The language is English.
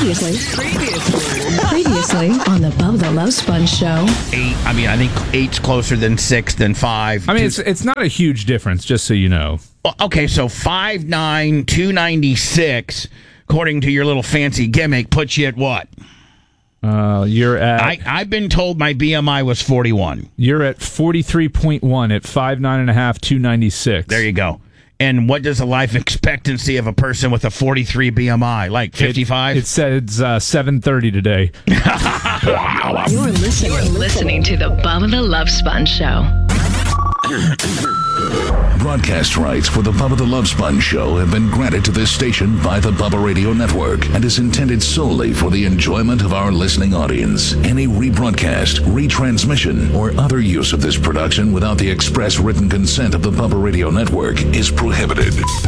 Previously on the Bubba the Love Sponge Show. 8. I mean, I think 8's closer than 6 than 5. I mean, it's not a huge difference, just so you know. Well, okay, so 5'9", 296, according to your little fancy gimmick, puts you at what? You're at... I've been told my BMI was 41. You're at 43.1 at 5'9.5", 296. There you go. And what does the life expectancy of a person with a 43 BMI? Like 55? It says 7:30 today. You're listening to the Bubba the Love Sponge Show. Broadcast rights for the Bubba the Love Sponge Show have been granted to this station by the Bubba Radio Network and is intended solely for the enjoyment of our listening audience. Any rebroadcast, retransmission, or other use of this production without the express written consent of the Bubba Radio Network is prohibited.